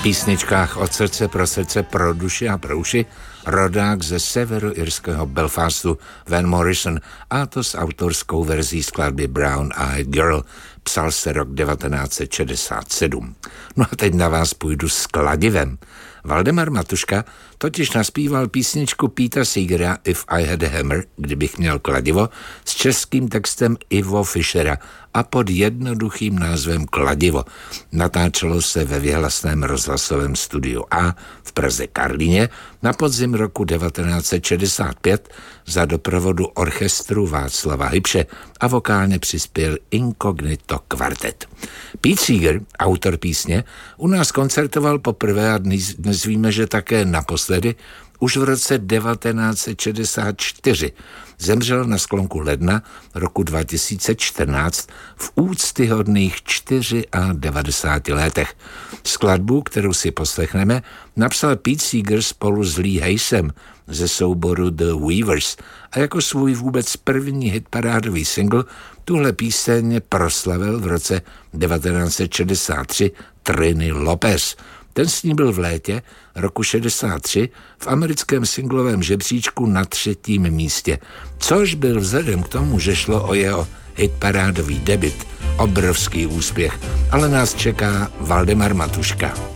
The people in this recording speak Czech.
písničkách od srdce pro srdce, pro duši a pro uši rodák ze severoirského Belfastu Van Morrison, a to s autorskou verzí skladby Brown Eyed Girl. Psal se rok 1967. No a teď na vás půjdu s kladivem. Valdemar Matuška totiž naspíval písničku Peta Seegera If I Had a Hammer, kdybych měl kladivo, s českým textem Ivo Fischera a pod jednoduchým názvem Kladivo. Natáčelo se ve věhlasném rozhlasovém studiu A v Praze Karlíně na podzim roku 1965 za doprovodu orchestru Václava Hybše a vokálně přispěl Incognito kvartet. Pete Seeger, autor písně, u nás koncertoval poprvé a dnes víme, že také naposledy už v roce 1964. Zemřel na sklonku ledna roku 2014 v úctyhodných 94 letech. Skladbu, kterou si poslechneme, napsal Pete Seeger spolu s Lee Hayesem ze souboru The Weavers a jako svůj vůbec první hitparádový single tuhle píseň proslavil v roce 1963 Trini Lopez. Ten s ní byl v létě roku 63 v americkém singlovém žebříčku na 3. místě, což byl vzhledem k tomu, že šlo o jeho hitparádový debut, obrovský úspěch, ale nás čeká Valdemar Matuška.